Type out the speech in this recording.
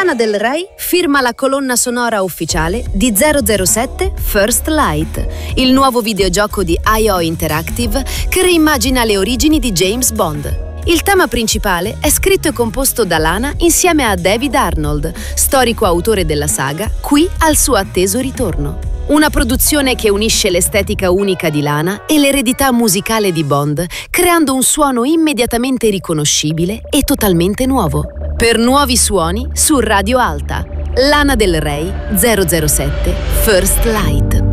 Lana Del Rey firma la colonna sonora ufficiale di 007 First Light, il nuovo videogioco di IO Interactive che reimmagina le origini di James Bond. Il tema principale è scritto e composto da Lana insieme a David Arnold, storico autore della saga, qui al suo atteso ritorno. Una produzione che unisce l'estetica unica di Lana e l'eredità musicale di Bond, creando un suono immediatamente riconoscibile e totalmente nuovo. Per nuovi suoni su Radio Alta, Lana Del Rey 007 First Light.